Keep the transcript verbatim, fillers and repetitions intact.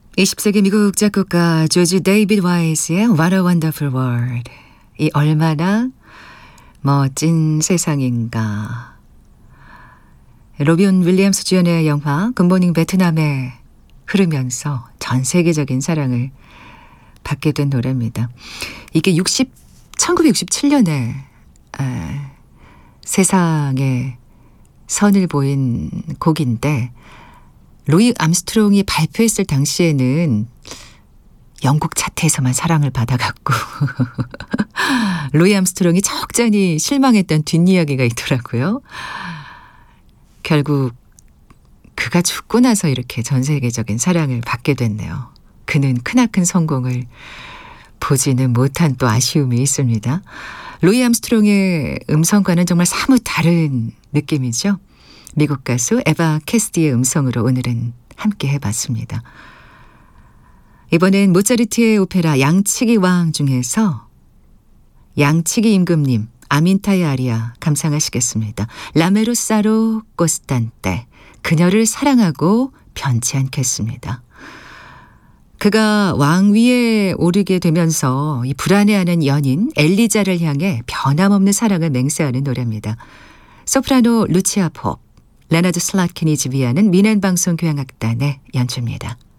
이십 세기 미국 작곡가 조지 데이비드 와이스의 What a Wonderful World. 이 얼마나 멋진 세상인가. 로빈 윌리엄스 주연의 영화 굿모닝 베트남에 흐르면서 전 세계적인 사랑을 받게 된 노래입니다. 이게 천구백육십칠 년에 에, 세상에 선을 보인 곡인데 루이 암스트롱이 발표했을 당시에는 영국 차트에서만 사랑을 받아갔고 루이 암스트롱이 적잖이 실망했던 뒷이야기가 있더라고요. 결국 그가 죽고 나서 이렇게 전 세계적인 사랑을 받게 됐네요. 그는 크나큰 성공을 보지는 못한 또 아쉬움이 있습니다. 루이 암스트롱의 음성과는 정말 사뭇 다른 느낌이죠. 미국 가수 에바 캐시디의 음성으로 오늘은 함께 해봤습니다. 이번엔 모차르트의 오페라 양치기 왕 중에서 양치기 임금님 아민타의 아리아 감상하시겠습니다. 라메로사로 코스탄테 그녀를 사랑하고 변치 않겠습니다. 그가 왕위에 오르게 되면서 이 불안해하는 연인 엘리자를 향해 변함없는 사랑을 맹세하는 노래입니다. 소프라노 루치아 홉, 레나드 슬라킨이 지휘하는 미넨 방송 교향악단의 연주입니다.